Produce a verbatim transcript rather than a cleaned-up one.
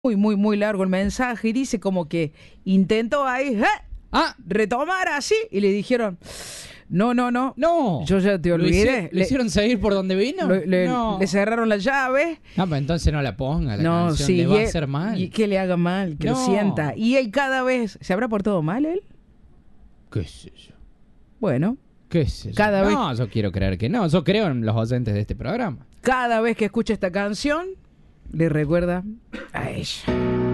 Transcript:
muy, muy, muy largo el mensaje y dice como que intentó ahí ¿eh? Ah, retomar así y le dijeron, no, no, no, no. yo ya te ¿Lo, hici- olvidé. ¿lo hicieron seguir por donde vino? Le, le- no. le cerraron la llave. No, pero entonces no la ponga la No, canción, sí, le va y a él- hacer mal. Y que le haga mal, que lo No. sienta. Y él cada vez, ¿se habrá portado mal él? ¿Qué sé yo? Bueno, ¿Qué sé yo? Cada no, yo quiero creer que no. Yo creo en los oyentes de este programa. cada vez que escucha esta canción, le recuerda a ella.